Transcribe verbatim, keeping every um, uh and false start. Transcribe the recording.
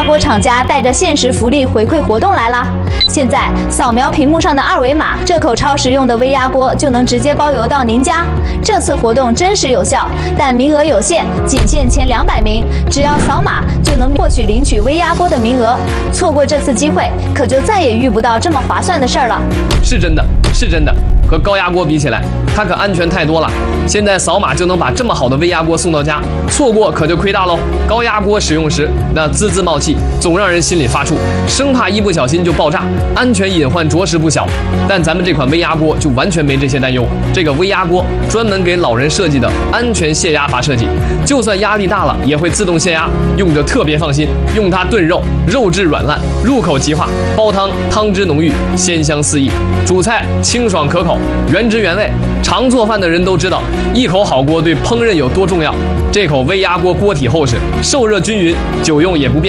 锅厂家带着限时福利回馈活动来啦！现在扫描屏幕上的二维码，这口超实用的微压锅就能直接包邮到您家。这次活动真实有效，但名额有限，仅限前两百名，只要扫码就能获取领取微压锅的名额。错过这次机会，可就再也遇不到这么划算的事儿了。 是真的，是真的，和高压锅比起来，它可安全太多了。现在扫码就能把这么好的微压锅送到家，错过可就亏大喽。高压锅使用时，那滋滋冒气，总让人心里发怵，生怕一不小心就爆炸，安全隐患着实不小。但咱们这款微压锅就完全没这些担忧。这个微压锅专门给老人设计的安全泄压阀设计，就算压力大了也会自动泄压，用着特别放心。用它炖肉，肉质软烂，入口即化；煲汤，汤汁浓郁，鲜香四溢；煮菜清爽可口，原汁原味。常做饭的人都知道，一口好锅对烹饪有多重要。这口微压锅锅体厚实，受热均匀，久用也不变。